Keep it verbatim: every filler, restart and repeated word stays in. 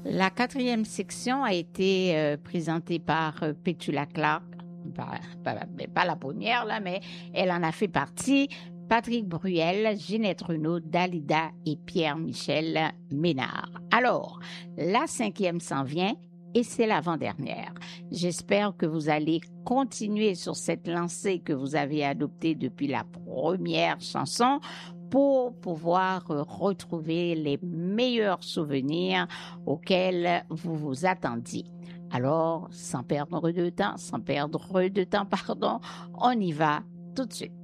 La quatrième section a été euh, présentée par euh, Petula Clark, pas, pas, pas la première là, mais elle en a fait partie. Patrick Bruel, Ginette Renaud, Dalida et Pierre-Michel Ménard. Alors, la cinquième s'en vient et c'est l'avant-dernière. J'espère que vous allez continuer sur cette lancée que vous avez adoptée depuis la première chanson pour pouvoir retrouver les meilleurs souvenirs auxquels vous vous attendiez. Alors, sans perdre de temps, sans perdre de temps, pardon, on y va tout de suite.